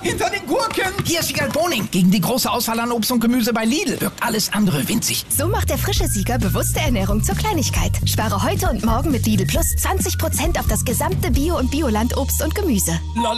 hinter den Gurken. Hier ist Wiegald Boning. Gegen die große Auswahl an Obst und Gemüse bei Lidl wirkt alles andere winzig. So macht der frische Sieger bewusste Ernährung zur Kleinigkeit. Spare heute und morgen mit Lidl Plus 20% auf das gesamte Bio- und Bioland-Obst und Gemüse.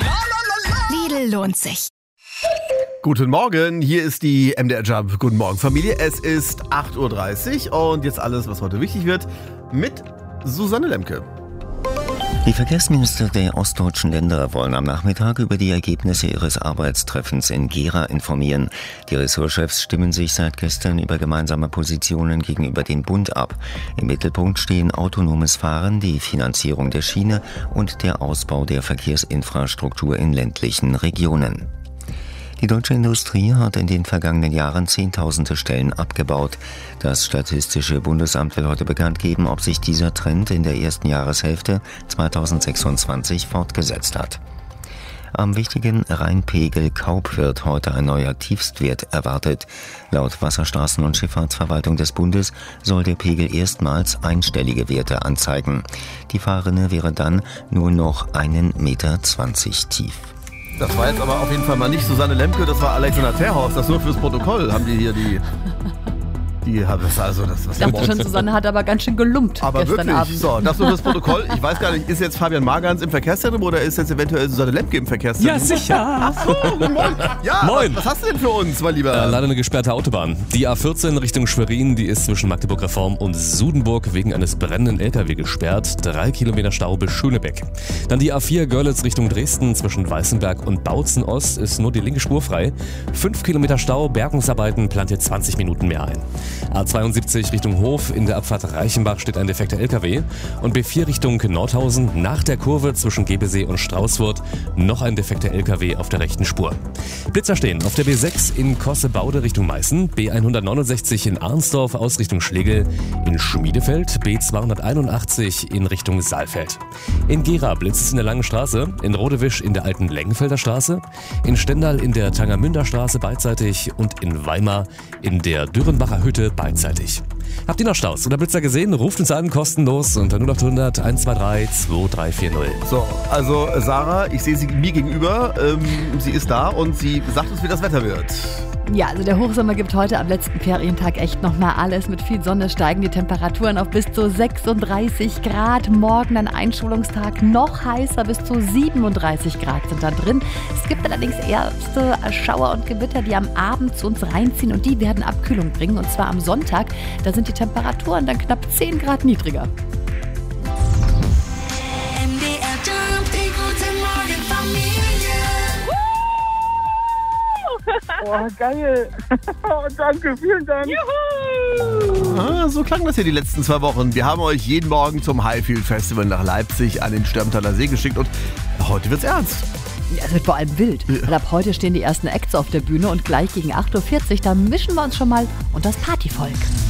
Lidl lohnt sich. Guten Morgen, hier ist die MDR Jump. Guten Morgen, Familie. Es ist 8.30 Uhr und jetzt alles, was heute wichtig wird, mit Susanne Lemke. Die Verkehrsminister der ostdeutschen Länder wollen am Nachmittag über die Ergebnisse ihres Arbeitstreffens in Gera informieren. Die Ressortchefs stimmen sich seit gestern über gemeinsame Positionen gegenüber dem Bund ab. Im Mittelpunkt stehen autonomes Fahren, die Finanzierung der Schiene und der Ausbau der Verkehrsinfrastruktur in ländlichen Regionen. Die deutsche Industrie hat in den vergangenen Jahren Zehntausende Stellen abgebaut. Das Statistische Bundesamt will heute bekannt geben, ob sich dieser Trend in der ersten Jahreshälfte 2026 fortgesetzt hat. Am wichtigen Rheinpegel Kaub wird heute ein neuer Tiefstwert erwartet. Laut Wasserstraßen- und Schifffahrtsverwaltung des Bundes soll der Pegel erstmals einstellige Werte anzeigen. Die Fahrrinne wäre dann nur noch 1,20 Meter tief. Das war jetzt aber auf jeden Fall mal nicht Susanne Lemke, das war Alexander Terhaus. Das nur fürs Protokoll haben die hier die das also das was ich dachte schon, Susanne hat aber ganz schön gelumpt aber gestern wirklich, Abend. So, das nur fürs Protokoll. Ich weiß gar nicht, ist jetzt Fabian Magans im Verkehrszentrum oder ist jetzt eventuell Susanne Lemke im Verkehrszentrum? Ja, sicher. Ach so, moin. Ja, Moin. Was hast du denn für uns, mein Lieber? Leider eine gesperrte Autobahn. Die A14 Richtung Schwerin, die ist zwischen Magdeburg-Reform und Sudenburg wegen eines brennenden LKW gesperrt. 3 Kilometer Stau bis Schönebeck. Dann die A4 Görlitz Richtung Dresden zwischen Weißenberg und Bautzen Ost ist nur die linke Spur frei. 5 Kilometer Stau, Bergungsarbeiten plant ihr 20 Minuten mehr ein. A72 Richtung Hof, in der Abfahrt Reichenbach steht ein defekter LKW. Und B4 Richtung Nordhausen, nach der Kurve zwischen Gebesee und Straußfurt noch ein defekter LKW auf der rechten Spur. Blitzer stehen auf der B6 in Kossebaude Richtung Meißen, B169 in Arnsdorf aus Richtung Schlegel, in Schmiedefeld, B281 in Richtung Saalfeld. In Gera blitzt es in der Langen Straße, in Rodewisch in der alten Lengenfelder Straße, in Stendal in der Tangermünder Straße beidseitig und in Weimar in der Dürrenbacher Hütte beidseitig. Habt ihr noch Staus oder Blitzer gesehen? Ruft uns an, kostenlos unter 0800 123 2340. So, also Sarah, ich sehe sie mir gegenüber. Sie ist da und sie sagt uns, wie das Wetter wird. Ja, also der Hochsommer gibt heute am letzten Ferientag echt nochmal alles. Mit viel Sonne steigen die Temperaturen auf bis zu 36 Grad. Morgen ein Einschulungstag noch heißer, bis zu 37 Grad sind da drin. Es gibt allerdings erste Schauer und Gewitter, die am Abend zu uns reinziehen und die werden Abkühlung bringen. Und zwar am Sonntag, da sind die Temperaturen dann knapp 10 Grad niedriger. Oh, geil. Danke, vielen Dank. Juhu. So klang das hier die letzten 2 Wochen. Wir haben euch jeden Morgen zum Highfield Festival nach Leipzig an den Stürmtaler See geschickt und heute wird's ernst. Ja, es wird vor allem wild. Ja. Weil ab heute stehen die ersten Acts auf der Bühne und gleich gegen 8.40 Uhr, da mischen wir uns schon mal unter das Partyvolk.